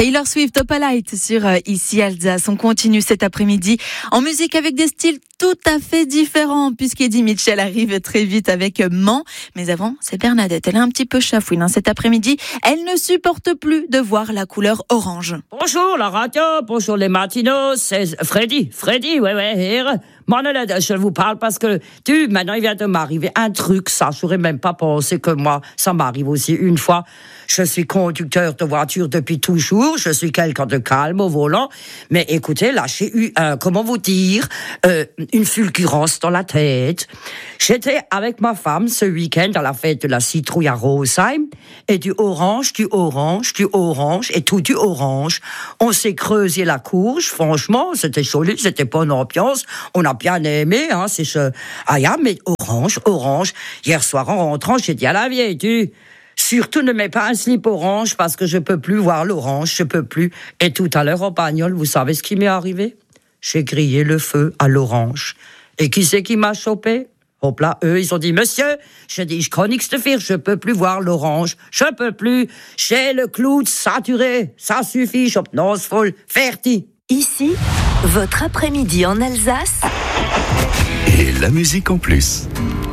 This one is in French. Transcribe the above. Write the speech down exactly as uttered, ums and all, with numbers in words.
Taylor Swift, Opalite sur euh, Ici Alsace. On continue cet après-midi en musique avec des styles tout à fait différents puisqu'Eddie Mitchell arrive très vite avec euh, Man. Mais avant, c'est Bernadette. Elle est un petit peu chafouine hein, cet après-midi. Elle ne supporte plus de voir la couleur orange. Bonjour la radio, bonjour les matinos, c'est Freddy. Freddy, ouais, ouais, here. Manolette, je vous parle parce que, tu, maintenant il vient de m'arriver un truc, ça, j'aurais même pas pensé que moi, ça m'arrive aussi une fois. Je suis conducteur de voiture depuis toujours, je suis quelqu'un de calme au volant, mais écoutez, là, j'ai eu, un, comment vous dire, euh, une fulgurance dans la tête. J'étais avec ma femme ce week-end à la fête de la citrouille à Rosheim, et du orange, du orange, du orange, et tout du orange. On s'est creusé la courge, franchement, c'était joli, c'était bonne ambiance, on a bien aimé, hein, c'est ce... Ah, yeah, mais orange, orange. Hier soir, en rentrant, j'ai dit à la vieille, tu... Surtout ne mets pas un slip orange parce que je peux plus voir l'orange, je peux plus. Et tout à l'heure, en bagnole, vous savez ce qui m'est arrivé? J'ai grillé le feu à l'orange. Et qui c'est qui m'a chopé? Hop là, eux, ils ont dit, monsieur, je dis, je connais que faire, je peux plus voir l'orange, je peux plus. J'ai le clou saturé, ça suffit, je non, c'est folle, ferti. Ici, votre après-midi en Alsace. Et la musique en plus.